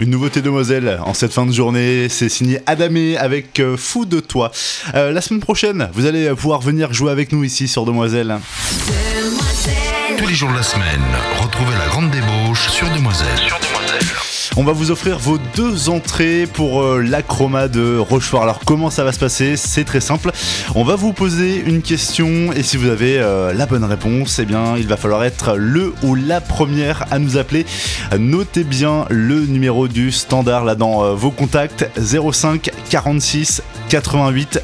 Une nouveauté demoiselle en cette fin de journée, c'est signé Adamé avec Fou de toi. La semaine prochaine, vous allez pouvoir venir jouer avec nous ici sur Demoiselle. Tous les jours de la semaine, retrouvez la grande débauche sur Demoiselle. On va vous offrir vos 2 entrées pour l'Acroma de Rochefort. Alors comment ça va se passer ? C'est très simple. On va vous poser une question et si vous avez la bonne réponse, eh bien il va falloir être le ou la première à nous appeler. Notez bien le numéro du standard là dans vos contacts 05 46 88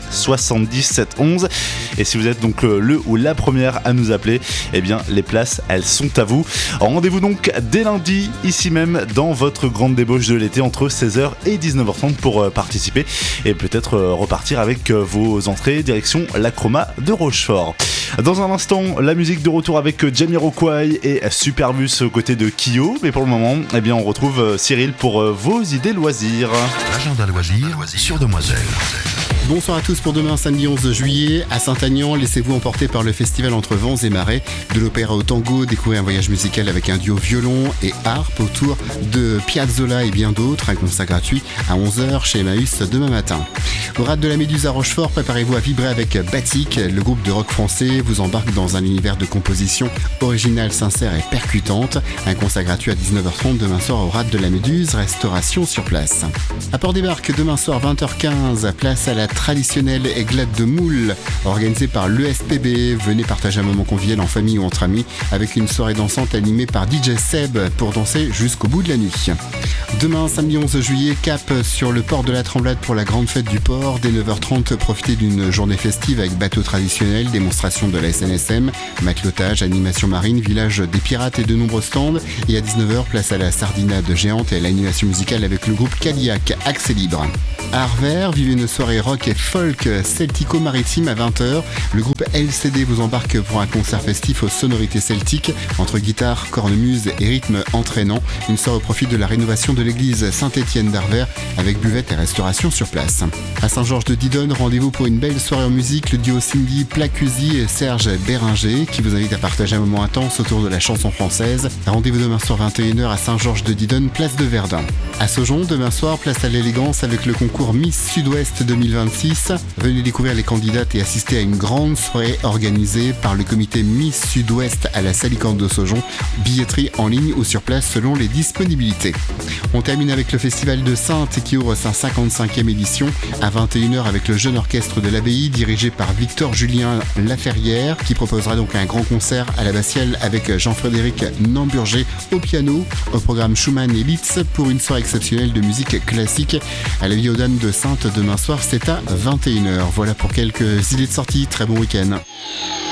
77 11. Et si vous êtes donc le ou la première à nous appeler, eh bien les places elles sont à vous. Rendez-vous donc dès lundi ici même dans votre grande débauche de l'été entre 16h et 19h30 pour participer et peut-être repartir avec vos entrées direction l'Acroma de Rochefort. Dans un instant, la musique de retour avec Jamiroquai et Superbus aux côtés de Kyo, mais pour le moment, eh bien on retrouve Cyril pour vos idées loisirs. Agenda loisirs sur Demoiselle. Bonsoir à tous pour demain samedi 11 juillet. À Saint-Agnan, laissez-vous emporter par le festival Entre Vents et Marais. De l'opéra au tango, découvrez un voyage musical avec un duo violon et harpe autour de Piazzolla et bien d'autres. Un concert gratuit à 11h chez Emmaüs demain matin. Au Rade de la Méduse à Rochefort, préparez-vous à vibrer avec Batik. Le groupe de rock français vous embarque dans un univers de composition originale, sincère et percutante. Un concert gratuit à 19h30 demain soir au Rade de la Méduse, restauration sur place. À Port-des-Barques, demain soir 20h15, place à la traditionnelle églade de moules organisée par l'ESPB. Venez partager un moment convivial en famille ou entre amis avec une soirée dansante animée par DJ Seb pour danser jusqu'au bout de la nuit. Demain, samedi 11 juillet, cap sur le port de la Tremblade pour la grande fête du port. Dès 9h30, profitez d'une journée festive avec bateau traditionnel, démonstration de la SNSM, matelotage, animation marine, village des pirates et de nombreux stands. Et à 19h, place à la sardinade géante et à l'animation musicale avec le groupe Cadillac, accès libre. À Arvers, vivez une soirée rock et folk celtico-maritime à 20h. Le groupe LCD vous embarque pour un concert festif aux sonorités celtiques entre guitare, cornemuse et rythme entraînant. Une soirée au profit de la rénovation de l'église Saint-Étienne d'Arvers avec buvette et restauration sur place. À Saint-Georges de Didonne, rendez-vous pour une belle soirée en musique. Le duo Cindy Placusy et Serge Béringer qui vous invite à partager un moment intense autour de la chanson française. Rendez-vous demain soir 21h à Saint-Georges de Didonne, place de Verdun. À Saujon, demain soir, place à l'élégance avec le concours Miss Sud-Ouest 2026. Venez découvrir les candidates et assister à une grande soirée organisée par le comité Miss Sud-Ouest à la Salicante de Saujon. Billetterie en ligne ou sur place selon les disponibilités. On termine avec le festival de Saintes qui ouvre sa 55e édition à 21h avec le jeune orchestre de l'abbaye dirigé par Victor Julien Laferrière qui proposera donc un grand concert à l'abbatiale avec Jean-Frédéric Namburger au piano. Au programme Schumann et Liszt pour une soirée exceptionnelle de musique classique à la Vieille Dame de Saintes demain soir, c'est à 21h. Voilà pour quelques idées de sortie. Très bon week-end.